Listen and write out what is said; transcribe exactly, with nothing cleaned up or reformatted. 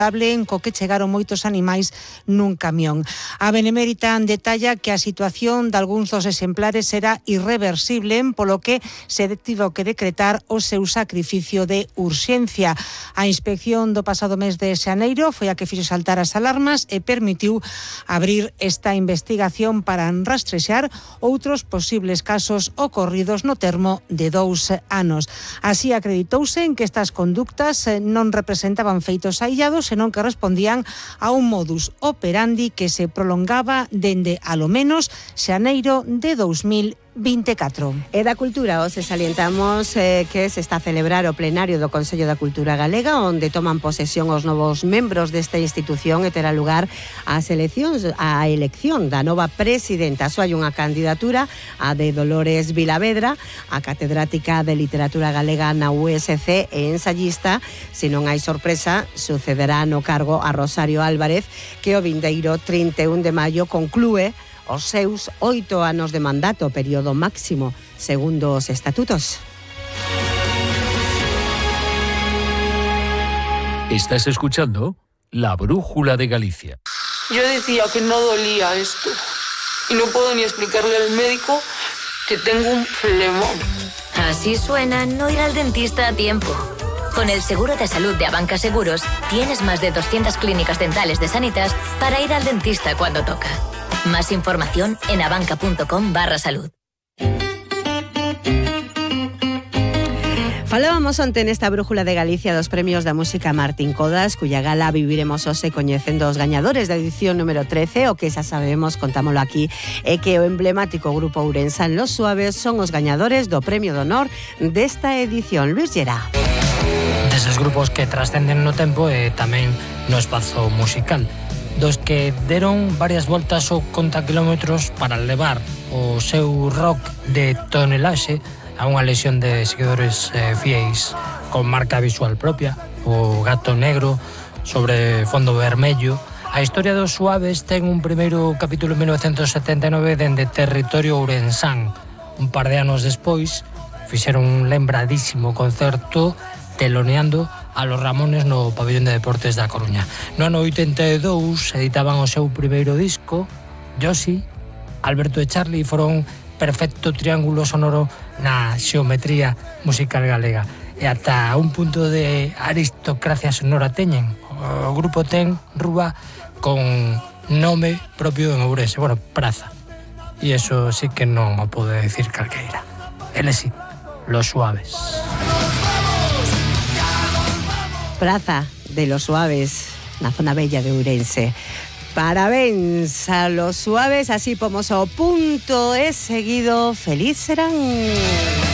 co que chegaron moitos animais nun camión. A Benemérita detalla que a situación de algúns dos exemplares era irreversible, polo que se tivo que decretar o seu sacrificio de urxencia. A inspección do pasado mes de xaneiro foi a que fixo saltar as alarmas e permitiu abrir esta investigación para rastrexar outros posibles casos ocorridos no termo de dous anos. Así acreditouse en que estas conductas non representaban feitos aillados, senón que respondían a un modus operandi que se prolongaba dende alo menos xaneiro de dous mil vinte e catro. E da cultura, hoxe salientamos eh, que se está a celebrar o plenario do Consello da Cultura Galega, onde toman posesión os novos membros desta institución e terá lugar as eleccións, a elección da nova presidenta. Só hai unha candidatura, a de Dolores Vilavedra, a catedrática de Literatura Galega na U S C e ensayista. Se non hai sorpresa, sucederá no cargo a Rosario Álvarez, que o vindeiro trinta e un de maio conclúe os seus oito anos de mandato, período máximo, segundo os estatutos. Estás escuchando La Brújula de Galicia. Yo decía que no dolía esto y no puedo ni explicarle al médico que tengo un flemón. Así suena no ir al dentista a tiempo. Con el seguro de salud de Abanca Seguros tienes más de doscientas clínicas dentales de Sanitas para ir al dentista cuando toca. Más información en abanca.com barra salud. Falábamos onte nesta Brújula de Galicia dos premios da música Martín Codas, cuya gala viviremos hoxe coñecendo os gañadores da edición número trece. O que xa sabemos, contámolo aquí, é que o emblemático grupo ourensán Los Suaves son os gañadores do premio de honor desta edición. Luis Gerá. Deses grupos que trascenden no tempo e tamén no espazo musical, dos que deron varias voltas ou conta kilómetros para levar o seu rock de tonelaxe a unha lesión de seguidores eh, fiéis con marca visual propia, o gato negro sobre fondo vermello. A historia dos Suaves ten un primeiro capítulo en mil novecentos setenta e nove dende territorio ourensán. Un par de anos despois fixeron un lembradísimo concerto teloneando a los Ramones no Pabellón de Deportes da Coruña. No ano oitenta e dous editaban o seu primeiro disco. Josi, Alberto e Charlie foron perfecto triángulo sonoro na xeometría musical galega. E ata un punto de aristocracia sonora teñen. O grupo ten rúa con nome propio en Ourense, bueno, Praza. E iso sí que non o pode decir calqueira. Eles sí, Los Suaves. Praza de Los Suaves, na zona bella de Ourense. Parabéns a Los Suaves, así pomos ao punto e seguido. Feliz serán.